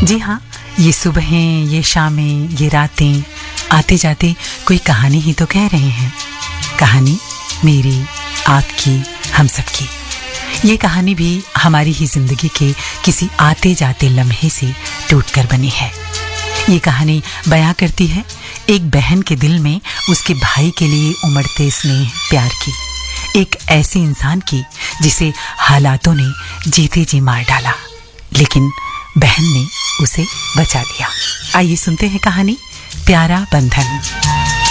जी हाँ, ये सुबहें, ये शामें, ये रातें, आते जाते कोई कहानी ही तो कह रहे हैं। कहानी मेरी, आपकी, हम सबकी। ये कहानी भी हमारी ही जिंदगी के किसी आते जाते लम्हे से टूटकर बनी है। ये कहानी बयां करती है एक बहन के दिल में उसके भाई के लिए उमड़ते स्नेह प्यार की, एक ऐसे इंसान की जिसे हालातों ने जीते जी मार डाला, लेकिन बहन ने उसे बचा लिया। आइए सुनते हैं कहानी प्यारा बंधन।